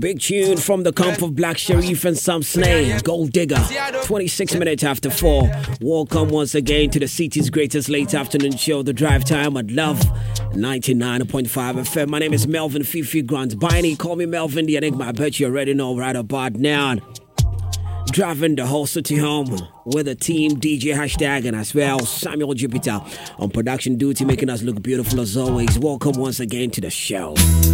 Big tune from the camp of Black Sherif and Sam Snake, Gold Digger, 26 minutes after 4. Welcome once again to the city's greatest late afternoon show, The Drive Time at Love 99.5 FM. My name is Melvin Fifi Grant Biney. Call me Melvin the Enigma. I bet you already know right about now. Driving the whole city home with a team, DJ Hashtag, and as well Samuel Jupiter on production duty, making us look beautiful as always. Welcome once again to the show.